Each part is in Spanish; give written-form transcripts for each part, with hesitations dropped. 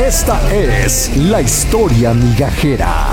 Esta es la historia migajera.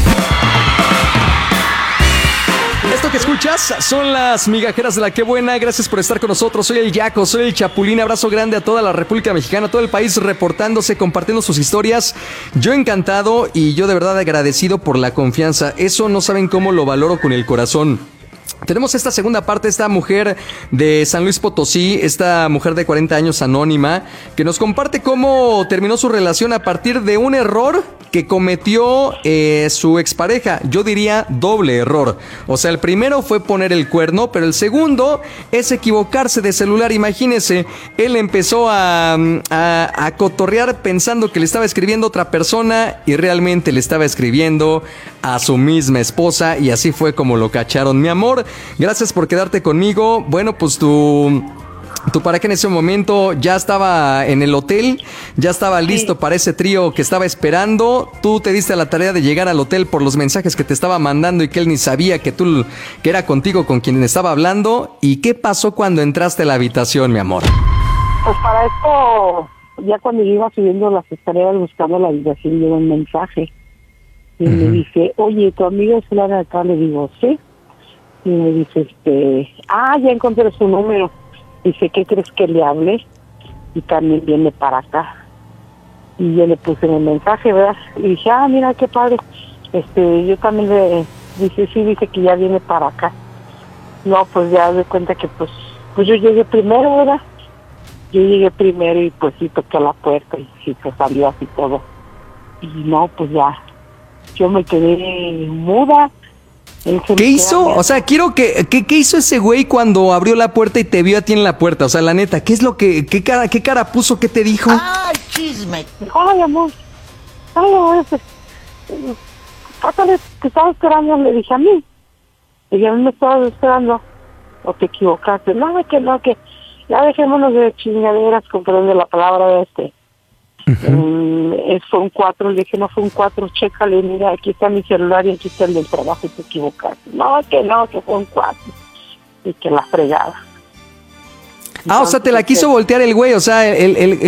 Esto que escuchas son las migajeras de la que buena. Gracias por estar con nosotros. Soy el Yaco, soy el Chapulín. Abrazo grande a toda la República Mexicana, a todo el país reportándose, compartiendo sus historias. Yo encantado y yo de verdad agradecido por la confianza. Eso no saben cómo lo valoro con el corazón. Tenemos esta segunda parte, esta mujer de San Luis Potosí, esta mujer de 40 años anónima, que nos comparte cómo terminó su relación a partir de un error que cometió su expareja. Yo diría doble error. O sea, el primero fue poner el cuerno, pero el segundo es equivocarse de celular. Imagínese, él empezó a cotorrear pensando que le estaba escribiendo a otra persona y realmente le estaba escribiendo a su misma esposa, y así fue como lo cacharon. Mi amor, gracias por quedarte conmigo. Bueno, pues tu pareja en ese momento ya estaba en el hotel, ya estaba listo para ese trío que estaba esperando. Tú te diste a la tarea de llegar al hotel por los mensajes que te estaba mandando y que él ni sabía que era contigo con quien estaba hablando. ¿Y qué pasó cuando entraste a la habitación, mi amor? Pues para esto, ya cuando yo iba subiendo las escaleras buscando la habitación, llegó un mensaje y me dice, oye, ¿tu amiga es fulana de acá? Le digo, sí. Y me dice, ya encontré su número. Dice, ¿qué crees que le hable? Y también viene para acá. Y yo le puse en el mensaje, ¿verdad? Y dije, mira qué padre. Yo también dice que ya viene para acá. No, pues ya de cuenta que pues yo llegué primero, ¿verdad? Yo llegué primero y pues sí toqué la puerta y sí se salió así todo. Y no, pues ya, yo me quedé muda. ¿Qué hizo? O sea, ¿qué hizo ese güey cuando abrió la puerta y te vio a ti en la puerta? O sea, la neta, ¿qué cara puso? ¿Qué te dijo? ¡Ay, chisme! Ay, amor. Pásale, te estaba esperando, le dije a mí. Y a mí me estabas esperando. ¿O te equivocaste? No, que ya dejémonos de chingaderas, comprende la palabra de fue un 4, le dije, no fue un 4, chécale, mira, aquí está mi celular y aquí está el del trabajo y te equivocaste. No, que fue un 4. Y que la fregada. O sea, te la quiso voltear el güey, o sea, el